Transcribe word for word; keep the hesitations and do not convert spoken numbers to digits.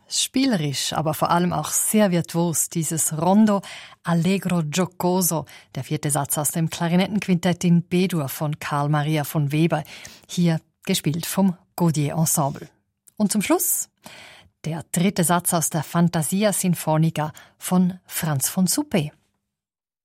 spielerisch, aber vor allem auch sehr virtuos, dieses Rondo Allegro Giocoso, der vierte Satz aus dem Klarinettenquintett in B-Dur von Karl Maria von Weber, hier gespielt vom Gaudier Ensemble. Und zum Schluss der dritte Satz aus der Fantasia Sinfonica von Franz von Suppé.